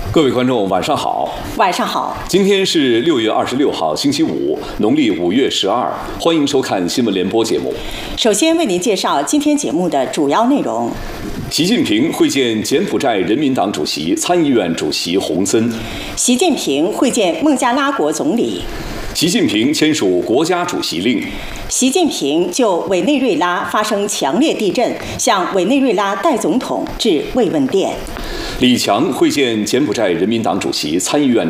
各位观众，晚上好。 晚上好。 今天是6月26号，星期五，农历5月12。欢迎收看新闻联播节目。 首先为您介绍今天节目的主要内容。 习近平会见柬埔寨人民党主席、参议院主席洪森。 习近平会见孟加拉国总理。 习近平签署国家主席令。 习近平就委内瑞拉发生强烈地震，向委内瑞拉代总统致慰问电。 李强会见柬埔寨人民党主席、参议院